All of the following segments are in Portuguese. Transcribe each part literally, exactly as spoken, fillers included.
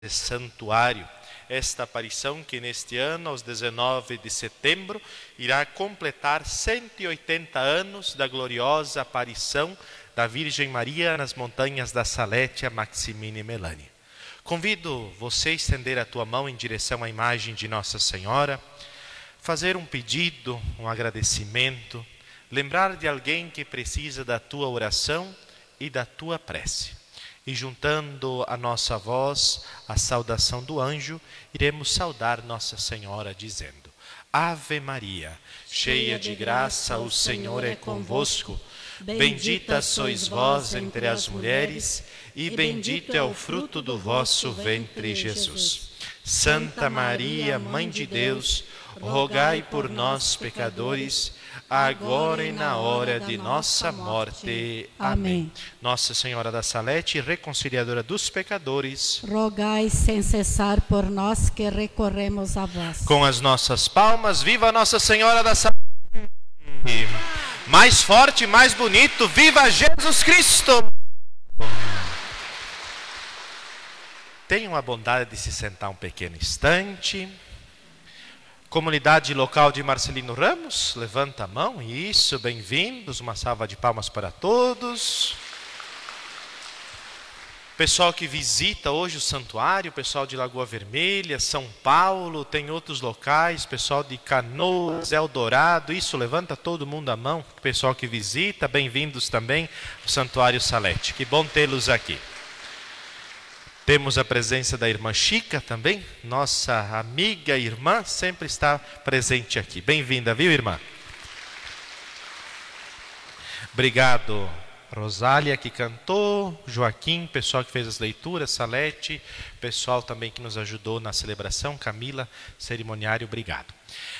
santuário. Esta aparição que neste ano, aos dezenove de setembro, irá completar cento e oitenta anos da gloriosa aparição da Virgem Maria nas montanhas da Salete a Maximina e Melania. Convido você a estender a tua mão em direção à imagem de Nossa Senhora, fazer um pedido, um agradecimento, lembrar de alguém que precisa da tua oração e da tua prece. E juntando a nossa voz, a saudação do anjo, iremos saudar Nossa Senhora dizendo: Ave Maria, cheia de graça, o Senhor é convosco. Bendita sois vós entre as mulheres, e bendito é o fruto do vosso ventre, Jesus. Santa Maria, Mãe de Deus, rogai por nós, pecadores, agora e na hora de nossa morte. Amém. Nossa Senhora da Salete, reconciliadora dos pecadores, rogai sem cessar por nós que recorremos a vós. Com as nossas palmas, viva Nossa Senhora da Salete. Mais forte, mais bonito, viva Jesus Cristo. Tenham a bondade de se sentar um pequeno instante. Comunidade local de Marcelino Ramos, levanta a mão. Isso, bem-vindos. Uma salva de palmas para todos. Pessoal que visita hoje o santuário, pessoal de Lagoa Vermelha, São Paulo, tem outros locais, pessoal de Canoas, Eldorado. Isso, levanta todo mundo a mão. Pessoal que visita, bem-vindos também ao Santuário Salete. Que bom tê-los aqui. Temos a presença da irmã Chica também, nossa amiga e irmã, sempre está presente aqui. Bem-vinda, viu, irmã? Obrigado, Rosália, que cantou, Joaquim, pessoal que fez as leituras, Salete, pessoal também que nos ajudou na celebração, Camila, cerimoniário, obrigado.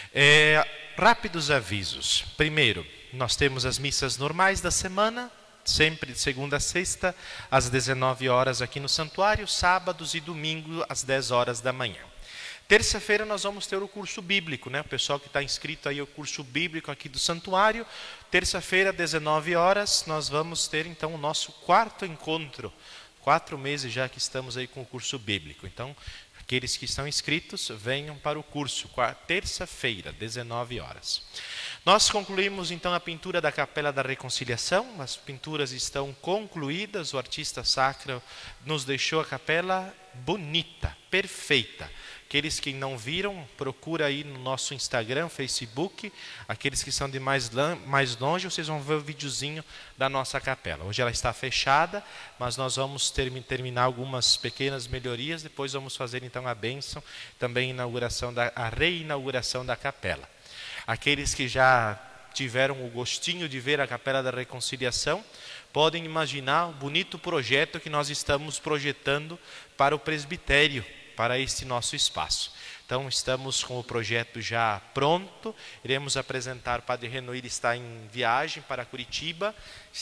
É, rápidos avisos. Primeiro, nós temos as missas normais da semana, sempre de segunda a sexta, às dezenove horas aqui no santuário, sábados e domingo às dez horas da manhã. Terça-feira nós vamos ter o curso bíblico, né? O pessoal que está inscrito aí ao curso bíblico aqui do santuário, terça-feira, dezenove horas, nós vamos ter então o nosso quarto encontro. Quatro meses já que estamos aí com o curso bíblico. Então, aqueles que estão inscritos, venham para o curso, terça-feira, dezenove horas. Nós concluímos então a pintura da Capela da Reconciliação, as pinturas estão concluídas, o artista sacro nos deixou a capela bonita, perfeita. Aqueles que não viram, procura aí no nosso Instagram, Facebook, aqueles que são de mais, mais longe, vocês vão ver o videozinho da nossa capela. Hoje ela está fechada, mas nós vamos ter, terminar algumas pequenas melhorias, depois vamos fazer então a bênção, também a, inauguração da, a reinauguração da capela. Aqueles que já tiveram o gostinho de ver a Capela da Reconciliação, podem imaginar o bonito projeto que nós estamos projetando para o presbitério, para este nosso espaço. Então, estamos com o projeto já pronto, iremos apresentar, o Padre Renoir está em viagem para Curitiba,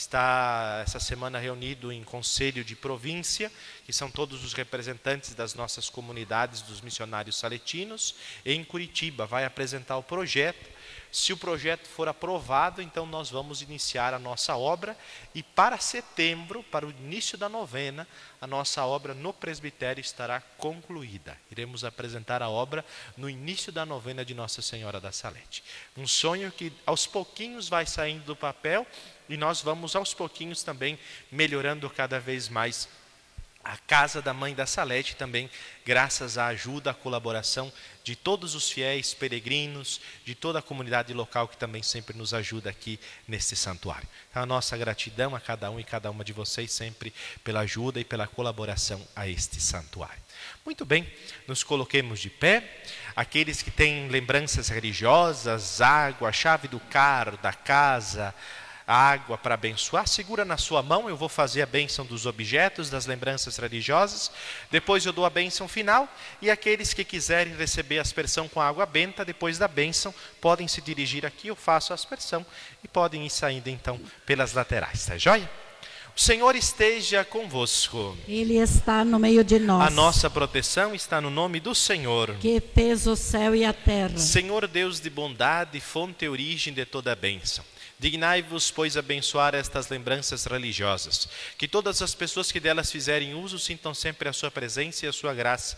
está essa semana reunido em Conselho de Província, que são todos os representantes das nossas comunidades, dos missionários saletinos, em Curitiba, vai apresentar o projeto. Se o projeto for aprovado, então nós vamos iniciar a nossa obra e para setembro, para o início da novena, a nossa obra no presbitério estará concluída. Iremos apresentar a obra no início da novena de Nossa Senhora da Salete. Um sonho que aos pouquinhos vai saindo do papel e nós vamos aos pouquinhos também melhorando cada vez mais a Casa da Mãe da Salete, também graças à ajuda, à colaboração de todos os fiéis peregrinos, de toda a comunidade local que também sempre nos ajuda aqui neste santuário. Então, a nossa gratidão a cada um e cada uma de vocês sempre pela ajuda e pela colaboração a este santuário. Muito bem, nos coloquemos de pé. Aqueles que têm lembranças religiosas, água, a chave do carro, da casa, água para abençoar, segura na sua mão, eu vou fazer a bênção dos objetos, das lembranças religiosas, depois eu dou a bênção final, e aqueles que quiserem receber a aspersão com água benta, depois da bênção, podem se dirigir aqui, eu faço a aspersão, e podem ir saindo então pelas laterais, tá joia? O Senhor esteja convosco. Ele está no meio de nós. A nossa proteção está no nome do Senhor, que fez o céu e a terra. Senhor Deus de bondade, fonte e origem de toda a bênção. Dignai-vos, pois, abençoar estas lembranças religiosas, que todas as pessoas que delas fizerem uso sintam sempre a sua presença e a sua graça,